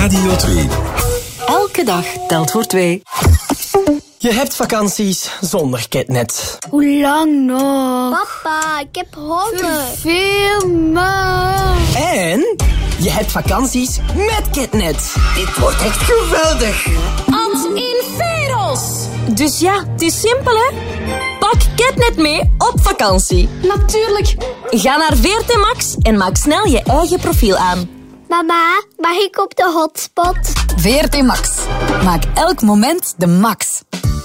Radio 2. Elke dag telt voor 2. Je hebt vakanties zonder Ketnet. Hoe lang nog? Papa, ik heb honger. Veel maar. En je hebt vakanties met Ketnet. Dit wordt echt geweldig. Ad inferos! Dus ja, het is simpel hè? Pak Ketnet mee op vakantie. Natuurlijk. Ga naar VRT Max en maak snel je eigen profiel aan. Mama, mag ik op de hotspot? VRT Max. Maak elk moment de max.